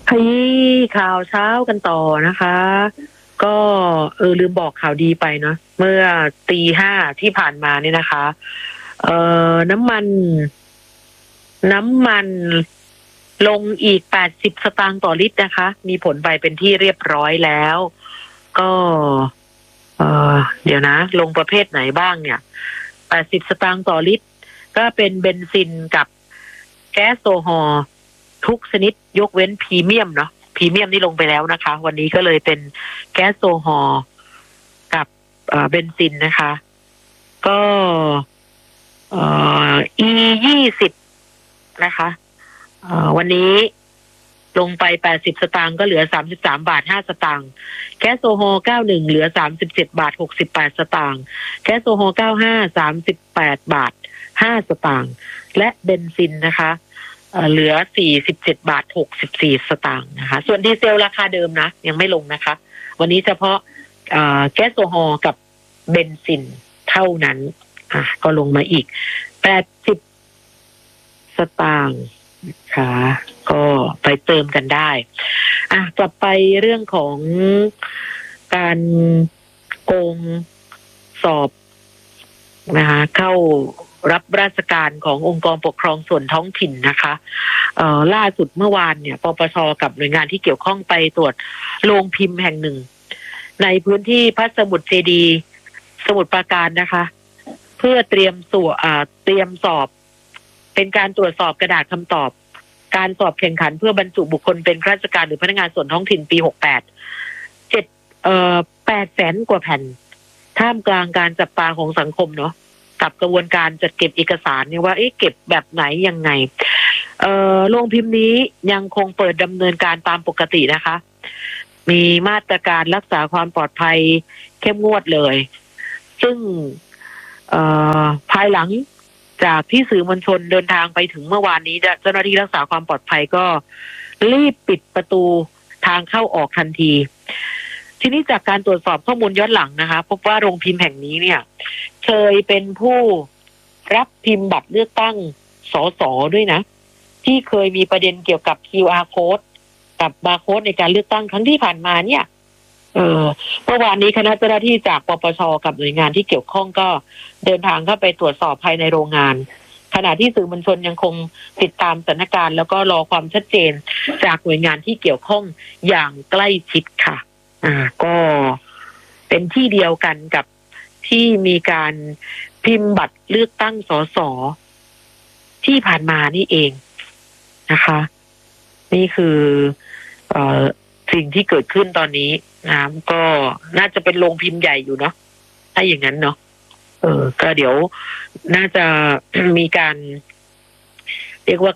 ขยี้ข่าวเช้ากันต่อนะคะ ก็ลืมบอกข่าวดีไปเนาะเมื่อตี 5ที่ผ่านมานี่นะคะ น้ำมันลงอีก80สตางค์ต่อลิตรนะคะ มีผลไปเป็นที่เรียบร้อยแล้ว ก็เดี๋ยวนะ ลงประเภทไหนบ้างเนี่ย80สตางค์ต่อลิตรก็เป็นเบนซินกับแก๊สโซฮอล์ทุกชนิดยกเว้นพรีเมียมเนาะพรีเมียมนี่ลงไปแล้วนะคะ วันนี้ก็เลยเป็นแก๊สโซฮอล์กับเบนซินนะคะ ก็E20นะคะวันนี้ลงไป80สตางค์ก็เหลือ33 บาท 5 สตางค์แก๊สโซฮอล์91เหลือ37 บาท 68 สตางค์แก๊สโซฮอล์95 38 บาท 5 สตางค์และเบนซินนะคะเหลือ47 บาท 64 สตางค์นะคะส่วนดีเซลราคาเดิมนะยังไม่ลงนะคะวันนี้เฉพาะแก๊สโซฮอล์กับเบนซินเท่านั้นก็ลงมาอีก80สตางค์ค่ะก็ไปเติมกันได้กลับไปเรื่องของการโกงสอบนะคะเข้ารับราชการขององค์กรปกครองส่วนท้องถิ่นนะคะล่าสุดเมื่อวานเนี่ยปปช.กับหน่วยงานที่เกี่ยวข้องไปตรวจโรงพิมพ์แห่งหนึ่งในพื้นที่พระสมุทรเจดีย์สมุทรปราการนะคะเพื่อเตรียมสอบเป็นการตรวจสอบกระดาษคำตอบการสอบแข่งขันเพื่อบรรจุบุคคลเป็นข้าราชการหรือพนักงานส่วนท้องถิ่นปี800,000 กว่าแผ่นท่ามกลางการจับตาของสังคมเนาะกับกระบวนการจัดเก็บเอกสารเนี่ยว่าเก็บแบบไหนยังไงโรงพิมพ์นี้ยังคงเปิดดำเนินการตามปกตินะคะมีมาตรการรักษาความปลอดภัยเข้มงวดเลยซึ่งภายหลังจากที่สื่อมวลชนเดินทางไปถึงเมื่อวานนี้เจ้าหน้าที่รักษาความปลอดภัยก็รีบปิดประตูทางเข้าออกทันทีทีนี้จากการตรวจสอบข้อมูลย้อนหลังนะคะพบว่าโรงพิมพ์แห่งนี้เนี่ยเคยเป็นผู้รับพิมพ์บัตรเลือกตั้งสสด้วยนะที่เคยมีประเด็นเกี่ยวกับ QR code กับบาร์โค้ดในการเลือกตั้งครั้งที่ผ่านมาเนี่ยเมื่อวานนี้คณะเจ้าหน้าที่จากปปช.กับหน่วยงานที่เกี่ยวข้องก็เดินทางเข้าไปตรวจสอบภายในโรงงานขณะที่สื่อมวลชนยังคงติดตามสถานการณ์แล้วก็รอความชัดเจนจากหน่วยงานที่เกี่ยวข้องอย่างใกล้ชิดค่ะก็เป็นที่เดียวกันกับที่มีการพิมพ์บัตรเลือกตั้งสสที่ผ่านมานี่เองนะคะนี่คือสิ่งที่เกิดขึ้นตอนนี้ก็น่าจะเป็นโรงพิมพ์ใหญ่อยู่เนาะถ้าอย่างนั้นเนาะก็เดี๋ยวน่าจะมีการเรียกว่า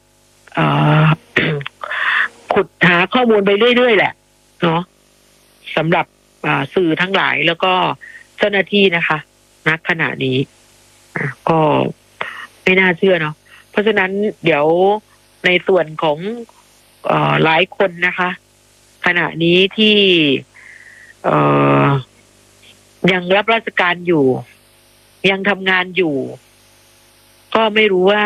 ขุดหาข้อมูลไปเรื่อยๆแหละเนาะสำหรับสื่อทั้งหลายแล้วก็เจ้าหน้าที่นะคะณขณะนี้ก็ไม่น่าเชื่อเนาะเพราะฉะนั้นเดี๋ยวในส่วนของหลายคนนะคะขณะนี้ที่ยังรับราชการอยู่ยังทำงานอยู่ก็ไม่รู้ว่า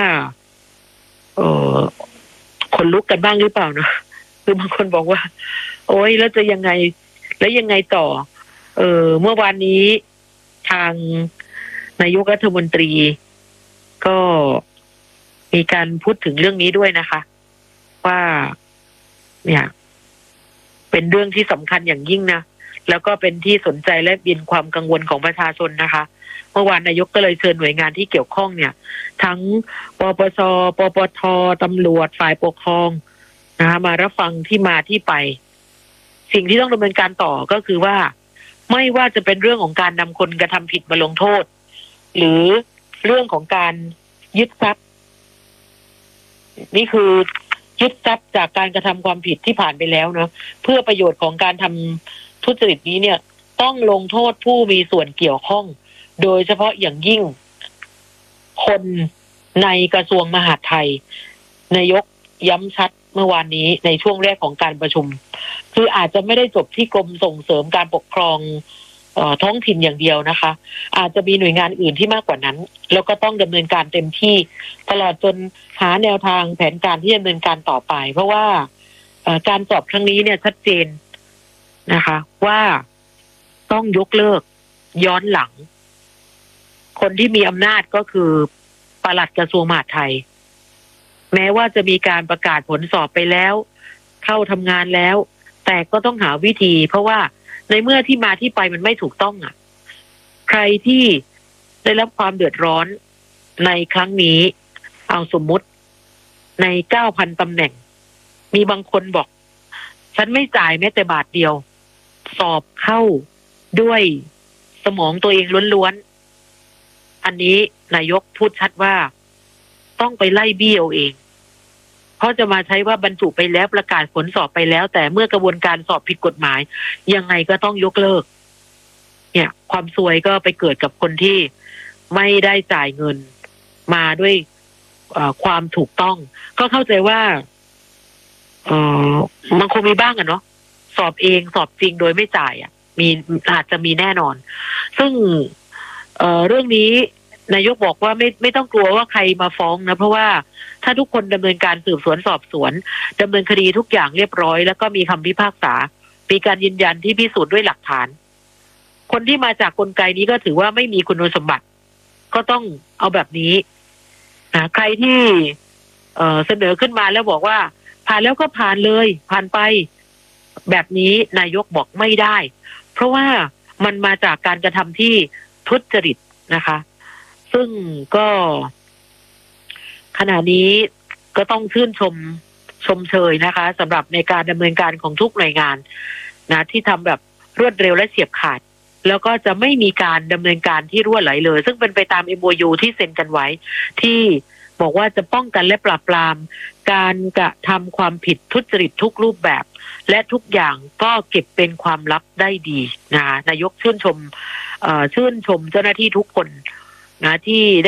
คนลุกกันบ้างหรือเปล่านะคือบางคนบอกว่าโอ๊ยแล้วจะยังไงแล้วยังไงต่อเมื่อวานนี้ทางนายกรัฐมนตรีก็มีการพูดถึงเรื่องนี้ด้วยนะคะว่าเนี่ยเป็นเรื่องที่สำคัญอย่างยิ่งนะแล้วก็เป็นที่สนใจและเป็นความกังวลของประชาชนนะคะเมื่อวานนายกก็เลยเชิญหน่วยงานที่เกี่ยวข้องเนี่ยทั้งปปช.ปปท.ตำรวจฝ่ายปกครองนะคะมารับฟังที่มาที่ไปสิ่งที่ต้องดำเนินการต่อก็คือว่าไม่ว่าจะเป็นเรื่องของการนำคนกระทำผิดมาลงโทษหรือเรื่องของการยึดทรัพย์นี่คือยึดทรัพย์จากการกระทำความผิดที่ผ่านไปแล้วเนาะเพื่อประโยชน์ของการทำทุจริตนี้เนี่ยต้องลงโทษผู้มีส่วนเกี่ยวข้องโดยเฉพาะอย่างยิ่งคนในกระทรวงมหาดไทยนายกย้ำชัดเมื่อวานนี้ในช่วงแรกของการประชุมคืออาจจะไม่ได้จบที่กรมส่งเสริมการปกครองท้องถิ่นอย่างเดียวนะคะอาจจะมีหน่วยงานอื่นที่มากกว่านั้นแล้วก็ต้องดำเนินการเต็มที่ตลอดจนหาแนวทางแผนการที่ดำเนินการต่อไปเพราะว่าการสอบครั้งนี้เนี่ยชัดเจนนะคะว่าต้องยกเลิกย้อนหลังคนที่มีอำนาจก็คือปลัดกระทรวงมหาดไทยแม้ว่าจะมีการประกาศผลสอบไปแล้วเข้าทำงานแล้วแต่ก็ต้องหาวิธีเพราะว่าในเมื่อที่มาที่ไปมันไม่ถูกต้องอ่ะใครที่ได้รับความเดือดร้อนในครั้งนี้เอาสมมุติใน 9,000 ตำแหน่งมีบางคนบอกฉันไม่จ่ายแม้แต่บาทเดียวสอบเข้าด้วยสมองตัวเองล้วนๆอันนี้นายกพูดชัดว่าต้องไปไล่เบี้ยวเองเพราะจะมาใช้ว่าบรรจุไปแล้วประกาศผลสอบไปแล้วแต่เมื่อกระบวนการสอบผิดกฎหมายยังไงก็ต้องยกเลิกเนี่ยความซวยก็ไปเกิดกับคนที่ไม่ได้จ่ายเงินมาด้วยความถูกต้องก็เข้าใจว่ามันคงมีบ้างอะเนาะสอบเองสอบจริงโดยไม่จ่ายอ่ะมีอาจจะมีแน่นอนซึ่งเรื่องนี้นายกบอกว่าไม่ต้องกลัวว่าใครมาฟ้องนะเพราะว่าถ้าทุกคนดำเนินการสืบสวนสอบสวนดำเนินคดีทุกอย่างเรียบร้อยแล้วก็มีคำพิพากษามีการยืนยันที่พิสูจน์ด้วยหลักฐานคนที่มาจากกลไกนี้ก็ถือว่าไม่มีคุณสมบัติก็ต้องเอาแบบนี้นะใครที่เสนอขึ้นมาแล้วบอกว่าผ่านแล้วก็ผ่านเลยผ่านไปแบบนี้นายกบอกไม่ได้เพราะว่ามันมาจากการกระทำที่ทุจริตนะคะซึ่งก็ขณะนี้ก็ต้องชื่นชมเชยนะคะสำหรับในการดำเนินการของทุกหน่วยงานนะที่ทำแบบรวดเร็วและเฉียบขาดแล้วก็จะไม่มีการดำเนินการที่รั่วไหลเลยซึ่งเป็นไปตาม MOU ที่เซ็นกันไว้ที่บอกว่าจะป้องกันและปราบปรามการกระทำความผิดทุจริตทุกรูปแบบและทุกอย่างก็เก็บเป็นความลับได้ดีนะคะนายกชื่นชมเจ้าหน้าที่ทุกคนนะที่